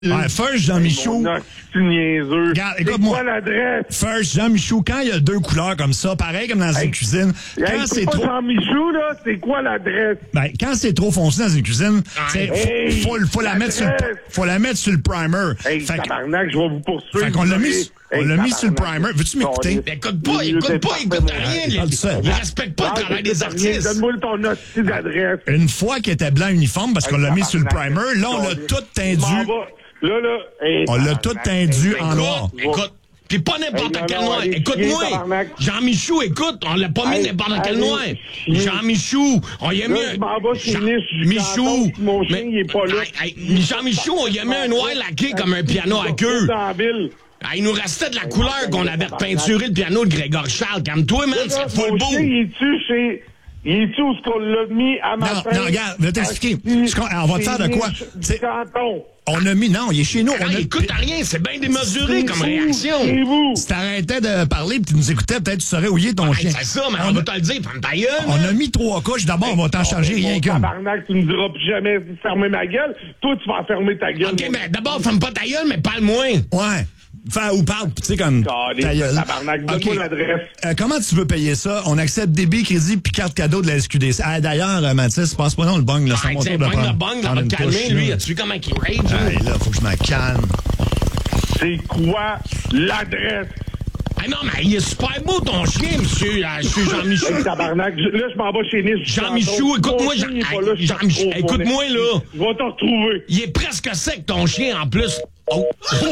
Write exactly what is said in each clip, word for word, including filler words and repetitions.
Ouais, first, Jean-Michou. C'est niaiseux. Regarde, écoute-moi. C'est quoi l'adresse? First, Jean-Michou, quand il y a deux couleurs comme ça, pareil comme dans hey, une cuisine, hey, quand c'est trop... Jean-Michou, là, c'est quoi l'adresse? Ben, quand c'est trop foncé dans une cuisine, hey, faut, faut, faut la mettre sur le, faut la mettre sur le primer. Hey, fait tabarnak, je vais vous poursuivre. Fait qu'on l'a mis, on l'a mis sur le primer. Veux-tu m'écouter? Écoute pas, écoute pas, écoute rien. Il respecte pas le travail des artistes. Donne-moi ton hostie d'adresse. Une fois qu'il était blanc uniforme, parce qu'on l'a mis sur le primer, là, on l'a tout tendu. Là, là, hey, on l'a tout tendu en noir. Écoute, pis pas n'importe hey, quel non, noir. Écoute-moi, Jean-Michou, écoute, on l'a pas mis hey, n'importe quel noir. Jean-Michou, on y a mis un... Jean-Michou, mon chien, il est pas là. Jean-Michou, on y a mis un noir laqué comme un piano à queue. Ah, il nous restait de la couleur qu'on avait repeinturé le piano de Grégoire Charles. Calme-toi, man, ça fout le beau. Il est-tu chez... Il est tout ce qu'on l'a mis à ma Non, non, regarde, je vais t'expliquer. On va te faire de quoi? On a mis, non, il est chez nous. Ah, on a... écoute à rien, c'est bien démesuré comme réaction. Si t'arrêtais de parler et tu nous écoutais, peut-être tu saurais ouiller ton ah, chien. C'est ça, mais on, on va te le dire, prends ta gueule. On a mis trois couches, d'abord, on va t'en charger rien qu'une. Tabarnak, tu me diras plus jamais fermer ma gueule. Toi, tu vas fermer ta gueule. OK, mais d'abord, ferme pas ta gueule, mais parle moins. Ouais. Enfin, ou parle, tu sais, comme... Ta gueule. Tabarnak, donne-moi okay. l'adresse. Euh, comment tu veux payer ça? On accepte débit, crédit, puis carte cadeau de la S Q D C. Ah, d'ailleurs, euh, Mathis, passe pas non le bong, là. Ah, c'est mon tour de le bong, là, va te calmer, lui. As-tu vu comment il rage? Ah, là, faut que je me calme. C'est quoi l'adresse? Ah non, mais il est super beau, ton chien, monsieur, euh, monsieur Jean-Michou. Hey, tabarnak, là, je m'en vais chez Nice. Jean-Michou, écoute-moi, Jean... hey, Jean-Michou, écoute-moi, là. Je vais te retrouver. Il est presque sec, ton chien, en plus. Oh!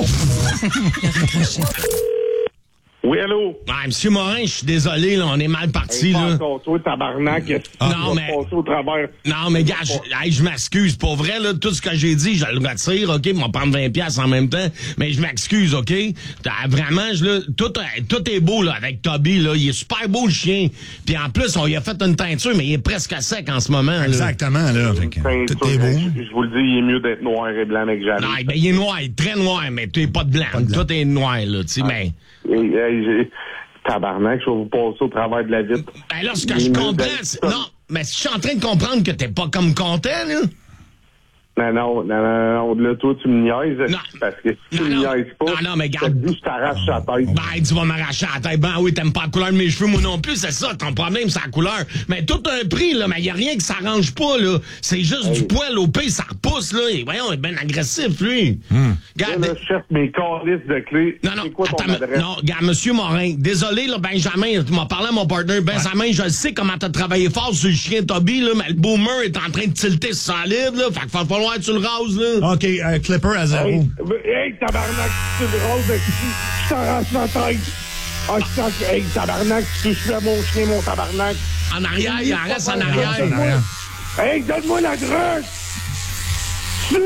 Oui, allô? Ah, monsieur Morin, je suis désolé, là, on est mal parti, hey, là. Toi, tabarnak, ah, non, mais... au travers. Non, mais gars, je, hey, je m'excuse. Pour vrai, là, tout ce que j'ai dit, je le retire, OK? M'en prendre vingt piastres en même temps. Mais je m'excuse, OK? T'as, vraiment, je, là, tout, tout est beau, là, avec Toby, là. Il est super beau, le chien. Puis en plus, on lui a fait une teinture, mais il est presque sec en ce moment, là. Exactement, là. Que, tout est beau. Je, je vous le dis, il est mieux d'être noir et blanc, mec, j'arrive. Non, ben, il est noir, il est très noir, mais tu es pas de blanc. Pas de blanc. Tout est noir, là, tu sais, ah. mais... Hey, hey, j'ai... Tabarnak, je vais vous passer au travers de la vitre. Ben là, ce que je comprends, c'est... Non, mais je suis en train de comprendre que t'es pas comme content, là. Non, non, non, non, là, toi, tu me niaises. Non. Parce que si tu me niaises pas, non, non, mais garde... je je t'arrache la tête. Ben, tu vas m'arracher la tête. Ben oui, t'aimes pas la couleur de mes cheveux, moi non plus, c'est ça, ton problème, c'est la couleur. Mais tout un prix, là, mais y a rien qui s'arrange pas, là. C'est juste hey. du poil au pays, ça repousse, là. Et voyons, il est bien agressif, lui. Hmm. Regarde. Là, je cherche mes calices de clés. Non, non, c'est quoi ton attends, adresse? non, regarde, monsieur Morin, désolé, là, Benjamin, tu m'as parlé à mon partner, Benjamin, ouais. je sais comment t'as travaillé fort sur le chien Toby, là, mais le boomer est en train de tilter solide, là. Fait qu'il va falloir que tu le rases, là. OK, euh, Clipper à zéro. Hey, hey tabarnak, tu le roses de qui? Je t'arrache la tête. Ah, je t'en... Hey, tabarnak, tu touches à mon chien, mon tabarnak. En arrière, il en reste en arrière. En arrière. Hey, donne-moi la drogue! Suite!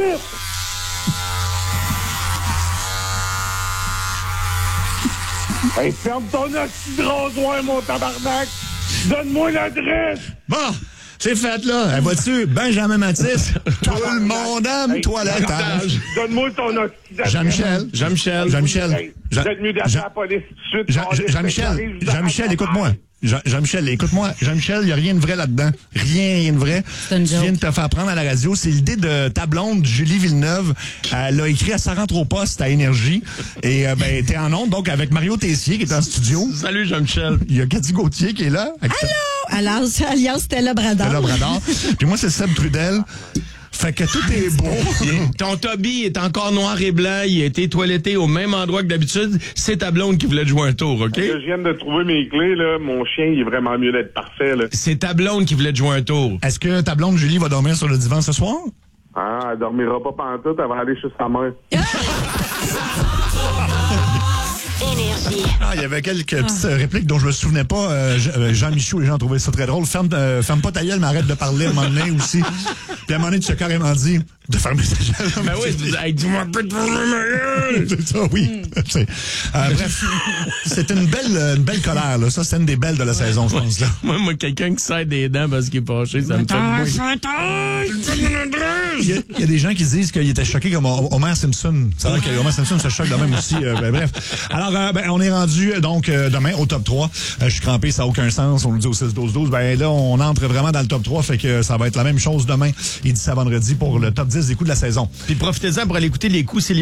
Hey, ferme ton oxy de rasoir, mon tabarnak! Donne-moi l'adresse! Bon! C'est fait, là. Hey, vois-tu, Benjamin Mathis, tout le monde aime, hey, toilettage. Donne-moi ton oxy. Jean-Michel. Jean-Michel. Jean-Michel. Hey, Jean- mieux d'appeler la police tout de suite. Jean-Michel. Jean-Michel, écoute-moi. Jean- Jean-Michel, écoute-moi. Jean-Michel, il n'y a rien de vrai là-dedans. Rien de vrai. Tu viens de te faire prendre à la radio. C'est l'idée de ta blonde, Julie Villeneuve. Elle l'a écrit à Ça rentre au poste à Énergie. Et euh, ben, t'es en onde, donc, avec Mario Tessier, qui est en studio. Salut, Jean-Michel. Il y a Cathy Gauthier qui est là. Allô? Alors, alias Stella Bradard. Stella Bradard. Puis moi, c'est Seb Trudel. Fait que tout est beau. Ton Toby est encore noir et blanc. Il a été toiletté au même endroit que d'habitude. C'est ta blonde qui voulait te jouer un tour, OK? Je viens de trouver mes clés, là. Mon chien, il est vraiment mieux d'être parfait, là. C'est ta blonde qui voulait te jouer un tour. Est-ce que ta blonde Julie va dormir sur le divan ce soir? Ah, elle dormira pas pantoute. Elle va aller chez sa mère. Ah, il y avait quelques petites euh, répliques dont je me souvenais pas. Euh, Jean-Michou, les gens trouvaient ça très drôle. Ferme, euh, ferme pas ta gueule, mais arrête de parler à un moment donné aussi. Puis à un moment donné, tu as carrément dit de fermer ta gueule. Ben oui, tu dis, hey, dis-moi un peu de fermer ma gueule. C'est ça, oui. Mm. Euh, bref, c'est une belle, une belle colère, là. Ça, c'est une des belles de la saison, je pense. Là. Moi, moi quelqu'un qui serre des dents parce qu'il est fâché, ça me fait... Il y, a, il y a des gens qui disent qu'il était choqué comme Homer Simpson. C'est vrai que Homer Simpson se choque de même aussi. Euh, ben, bref. Alors, euh, ben, on est rendu donc euh, demain au top trois. Euh, je suis crampé, ça n'a aucun sens. On nous dit au six douze douze. Ben là, on entre vraiment dans le top trois. Fait que ça va être la même chose demain. Il dit ça vendredi pour le top dix des coups de la saison. Puis profitez-en pour aller écouter les coups